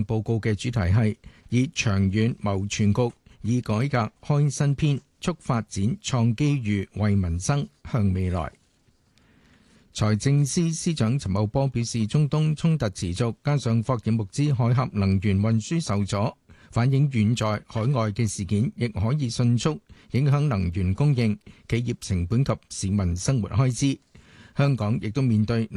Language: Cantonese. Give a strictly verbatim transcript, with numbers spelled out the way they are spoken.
報告嘅主題係以長遠謀全局，以改革開新篇，促發展創機遇，為民生向未來。財政司司長陳茂波表示，中東衝突持續，加上霍爾木茲海峽能源運輸受阻，反映遠在海外嘅事件亦可以迅速影響能源供應、企業成本及市民生活開支。香港亦都面對